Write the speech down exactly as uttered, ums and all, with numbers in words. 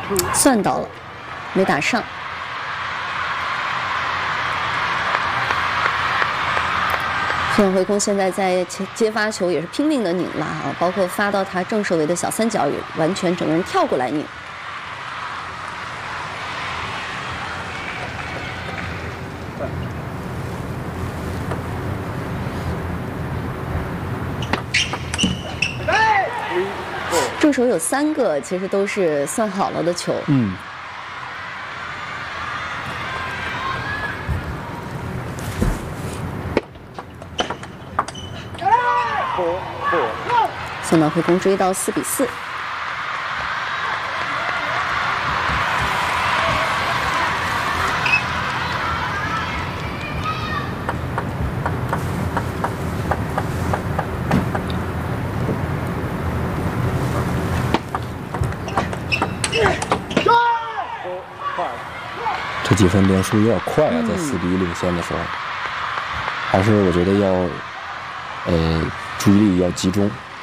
算到了，没打上。孙杨辉空现在在接发球也是拼命的拧拉啊，包括发到他正手围的小三角，也完全整个人跳过来拧。正手有三个，其实都是算好了的球。 嗯。 孙杨辉空追到四比四。 这几分连输有点快啊，在四比一领先的时候，还是我觉得要，呃，注意力要集中。